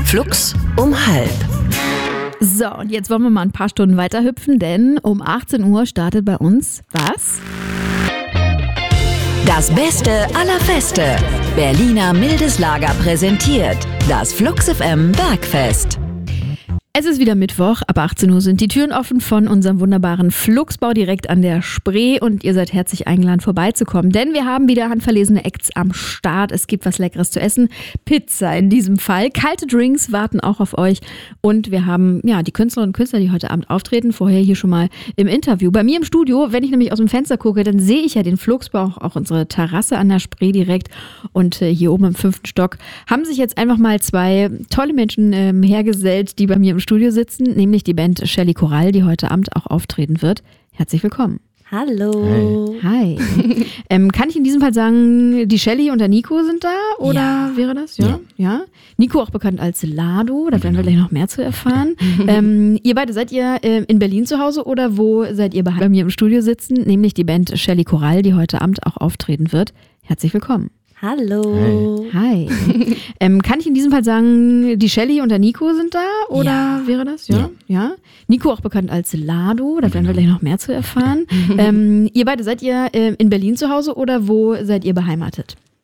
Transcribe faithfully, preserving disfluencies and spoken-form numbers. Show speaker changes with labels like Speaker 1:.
Speaker 1: Flux um halb.
Speaker 2: So, und jetzt wollen wir mal ein paar Stunden weiter hüpfen, denn um achtzehn Uhr startet bei uns was?
Speaker 1: Das Beste aller Feste. Berliner Mildes Lager präsentiert das Flux F M Bergfest.
Speaker 2: Es ist wieder Mittwoch, ab achtzehn Uhr sind die Türen offen von unserem wunderbaren Fluxbau direkt an der Spree und ihr seid herzlich eingeladen vorbeizukommen, denn wir haben wieder handverlesene Acts am Start. Es gibt was Leckeres zu essen, Pizza in diesem Fall, kalte Drinks warten auch auf euch und wir haben ja die Künstlerinnen und Künstler, die heute Abend auftreten, vorher hier schon mal im Interview. Bei mir im Studio, wenn ich nämlich aus dem Fenster gucke, dann sehe ich ja den Fluxbau, auch unsere Terrasse an der Spree direkt und äh, hier oben im fünften Stock haben sich jetzt einfach mal zwei tolle Menschen ähm, hergesellt, die bei mir im Studio sitzen, nämlich die Band Shelly Coral, die heute Abend auch auftreten wird. Herzlich willkommen.
Speaker 3: Hallo.
Speaker 2: Hi. Hi. ähm, kann ich in diesem Fall sagen, die Shelly und der Nico sind da? Oder ja. wäre das? Ja. ja. ja. Nico auch bekannt als Lado, da werden wir gleich noch mehr zu erfahren. ähm, ihr beide, seid ihr äh, in Berlin zu Hause oder wo seid ihr bei mir im Studio sitzen? Nämlich die Band Shelly Coral, die heute Abend auch auftreten wird. Herzlich willkommen.
Speaker 3: Hallo.
Speaker 2: Hi. Hi. ähm, kann ich in diesem Fall sagen, die Shelly und der Nico sind da? Oder ja. wäre das? Ja. ja. ja. Nico auch bekannt als Lado, da werden wir gleich noch mehr zu erfahren. ähm, ihr beide, seid ihr äh, in Berlin zu Hause oder wo seid ihr beheimatet?